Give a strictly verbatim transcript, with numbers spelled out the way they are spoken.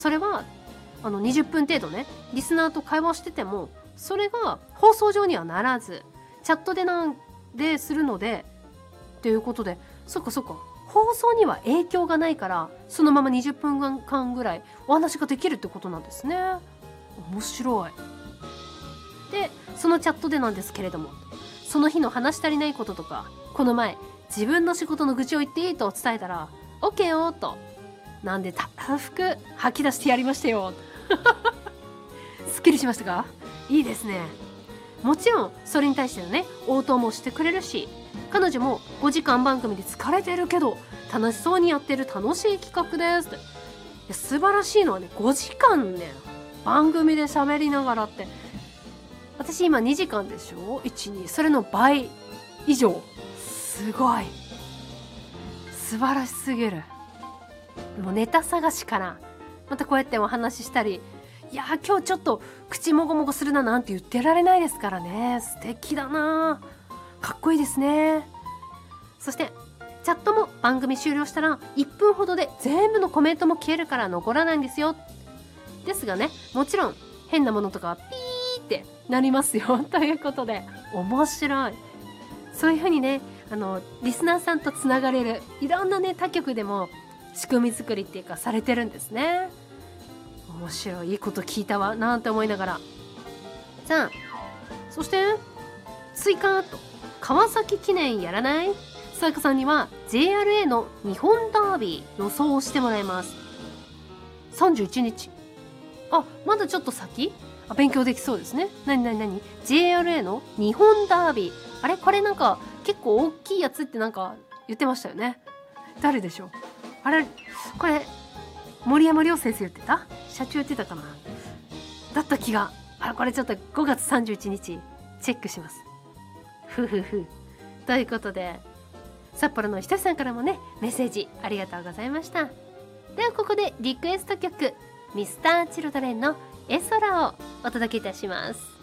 それはあのにじゅっぷん程度ねリスナーと会話をしててもそれが放送上にはならずチャットでなんでするのでっていうことで、そっかそっか、放送には影響がないからそのままにじゅっぷんかんぐらいお話ができるってことなんですね。面白い。でそのチャットでなんですけれども、その日の話し足りないこととか、この前自分の仕事の愚痴を言っていいと伝えたら OK よと、なんでたらふく吐き出してやりましたよすっきりしましたか？いいですね。もちろんそれに対してのね応答もしてくれるし、彼女もごじかん番組で疲れてるけど楽しそうにやってる楽しい企画ですって。いや素晴らしいのはね、ごじかんね番組で喋りながらって、私今にじかんでしょ、いちにそれの倍以上、すごい素晴らしすぎる。もうネタ探しからまたこうやってお話ししたり、いや今日ちょっと口もごもごするななんて言ってられないですからね。素敵だな、かっこいいですね。そしてチャットも番組終了したらいっぷんほどで全部のコメントも消えるから残らないんですよ。ですがね、もちろん変なものとかはピーってなりますよということで、面白い。そういう風にね、あのリスナーさんとつながれるいろんなね他局でも仕組み作りっていうかされてるんですね。面白い、いいこと聞いたわなんて思いながら、さあそして追加と川崎記念やらない？さやかさんには ジェイアールエー の日本ダービー予想をしてもらいます。さんじゅういちにち、あまだちょっと先、あ勉強できそうですね。なになになに ジェイアールエー の日本ダービー、あれこれなんか結構大きいやつってなんか言ってましたよね。誰でしょう？あれこれ森山亮先生言ってた？社長言ってたかな、だった気が。あこれちょっとごがつさんじゅういちにちチェックします。ふふふということで、札幌のひとりさんからもねメッセージありがとうございました。ではここでリクエスト曲ミスターチルドレンのエソラをお届けいたします。